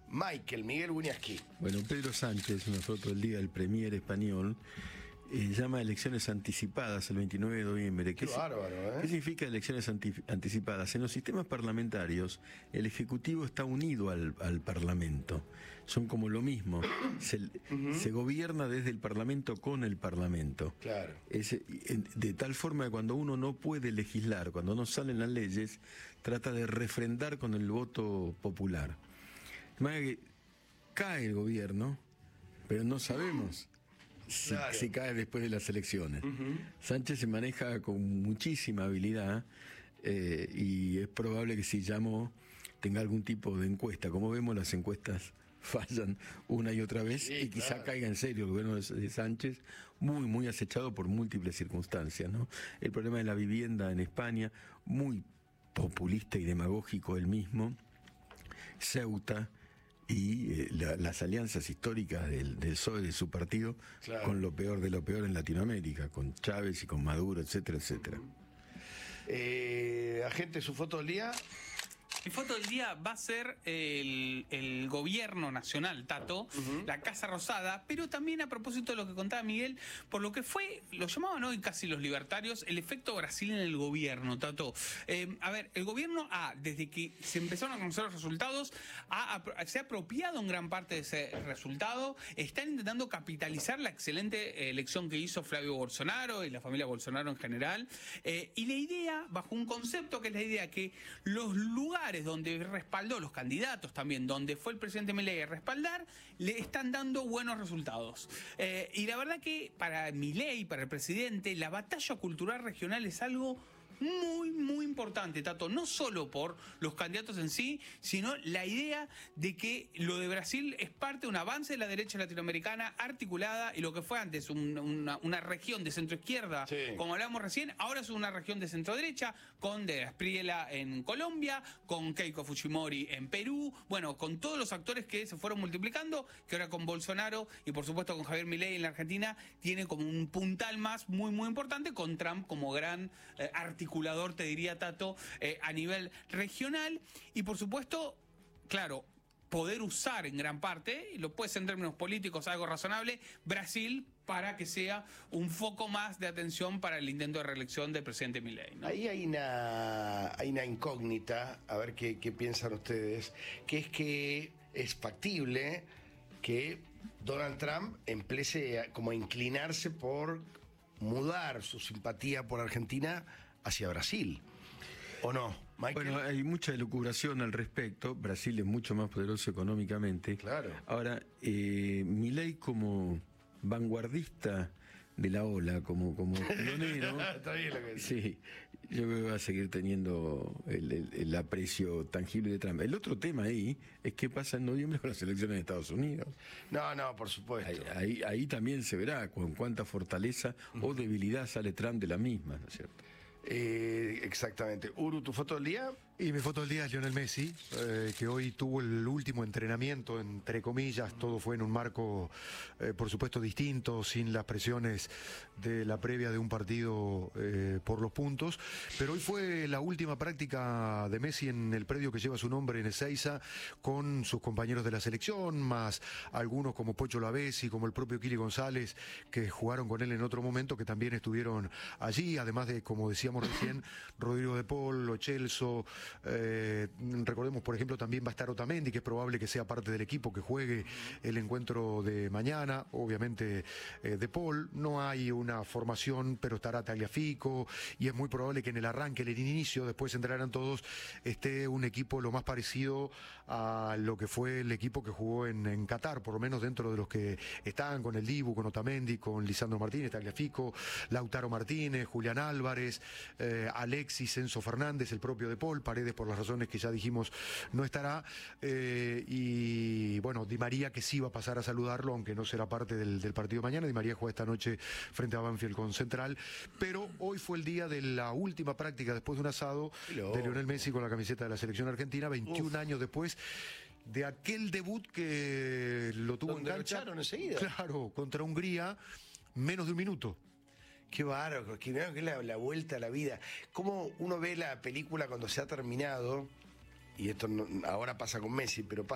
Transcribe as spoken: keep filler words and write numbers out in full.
Michael, Miguel Wiñaski. Bueno, Pedro Sánchez, una foto del día del Premier español, eh, llama elecciones anticipadas el veintinueve de noviembre. Qué, Qué bárbaro, ¿eh? ¿Qué significa elecciones anti anticipadas? En los sistemas parlamentarios, el Ejecutivo está unido al, al Parlamento. Son como lo mismo. Se, uh-huh. se gobierna desde el Parlamento con el Parlamento. Claro. Es, de tal forma que cuando uno no puede legislar, cuando no salen las leyes, trata de refrendar con el voto popular. De manera que cae el gobierno, pero no sabemos si, claro. si cae después de las elecciones. Uh-huh. Sánchez se maneja con muchísima habilidad eh, y es probable que si llamó tenga algún tipo de encuesta. Como vemos, las encuestas fallan una y otra vez, sí, y quizá claro. caiga en serio el gobierno de Sánchez, muy, muy acechado por múltiples circunstancias, ¿no? El problema de la vivienda en España, muy populista y demagógico él mismo. Ceuta y eh, la, las alianzas históricas del, del P S O E, de su partido, claro. con lo peor de lo peor en Latinoamérica, con Chávez y con Maduro, etcétera, etcétera. Eh, agente, su foto del día. Mi foto del día va a ser el, el gobierno nacional, Tato, uh-huh. la Casa Rosada, pero también a propósito de lo que contaba Miguel, por lo que fue, lo llamaban hoy casi los libertarios, el efecto Brasil en el gobierno, Tato. Eh, a ver, el gobierno, ah, desde que se empezaron a conocer los resultados, ha, se ha apropiado en gran parte de ese resultado, están intentando capitalizar la excelente elección que hizo Flavio Bolsonaro y la familia Bolsonaro en general, eh, y la idea, bajo un concepto que es la idea que los lugares donde respaldó, los candidatos también, donde fue el presidente Milei a respaldar, le están dando buenos resultados. Eh, y la verdad que para Milei, para el presidente, la batalla cultural regional es algo muy, muy importante, Tato, no solo por los candidatos en sí, sino la idea de que lo de Brasil es parte de un avance de la derecha latinoamericana articulada, y lo que fue antes un, una, una región de centro-izquierda, sí. como hablábamos recién, ahora es una región de centro-derecha, con De Espriella en Colombia, con Keiko Fujimori en Perú, bueno, con todos los actores que se fueron multiplicando, que ahora con Bolsonaro y por supuesto con Javier Milei en la Argentina, tiene como un puntal más muy, muy importante, con Trump como gran eh, articulador articulador, te diría, Tato, eh, a nivel regional, y por supuesto, claro, poder usar en gran parte, y lo puede ser en términos políticos algo razonable, Brasil para que sea un foco más de atención para el intento de reelección del presidente Milei, ¿no? Ahí hay una, hay una incógnita, a ver qué, qué piensan ustedes, que es que es factible que Donald Trump empiece a, como a inclinarse por mudar su simpatía por Argentina hacia Brasil, ¿o no, Michael? Bueno, hay mucha elucubración al respecto. Brasil es mucho más poderoso económicamente. Claro. Ahora, eh, Milei como vanguardista de la ola, como, como pionero. Está bien lo que dice. Sí, yo creo que va a seguir teniendo el, el, el aprecio tangible de Trump. El otro tema ahí es qué pasa en noviembre con las elecciones de Estados Unidos. No, no, por supuesto. Ahí, ahí, ahí también se verá con cuánta fortaleza uh-huh. o debilidad sale Trump de la misma, ¿no es cierto? Eh, exactamente. Uru, ¿tu foto del día? Y mi foto del día es Lionel Messi, eh, que hoy tuvo el último entrenamiento, entre comillas, todo fue en un marco, eh, por supuesto, distinto, sin las presiones de la previa de un partido eh, por los puntos, pero hoy fue la última práctica de Messi en el predio que lleva su nombre en Ezeiza, con sus compañeros de la selección, más algunos como Pocho Lavezzi, como el propio Kili González, que jugaron con él en otro momento, que también estuvieron allí, además de, como decíamos recién, Rodrigo de Paul, Lo Celso. Eh, recordemos, por ejemplo, también va a estar Otamendi, que es probable que sea parte del equipo que juegue el encuentro de mañana. Obviamente eh, De Paul, no hay una formación, pero estará Tagliafico, y es muy probable que en el arranque, en el inicio, después entrarán todos, esté un equipo lo más parecido a lo que fue el equipo que jugó en, en Qatar, por lo menos dentro de los que están, con el Dibu, con Otamendi, con Lisandro Martínez, Tagliafico, Lautaro Martínez, Julián Álvarez, eh, Alexis, Enzo Fernández, el propio De Paul, Paredes por las razones que ya dijimos no estará, eh, y bueno, Di María, que sí va a pasar a saludarlo, aunque no será parte del, del partido de mañana. Di María juega esta noche frente a Banfield con Central, pero hoy fue el día de la última práctica después de un asado Hello. de Lionel Messi con la camiseta de la selección argentina, veintiún Uf. años después de aquel debut que lo tuvo ¿Donde en cancha, lo enseguida? Claro, contra Hungría, menos de un minuto. Qué bárbaro, que es la, la vuelta a la vida. Cómo uno ve la película cuando se ha terminado, y esto no, ahora pasa con Messi, pero pasa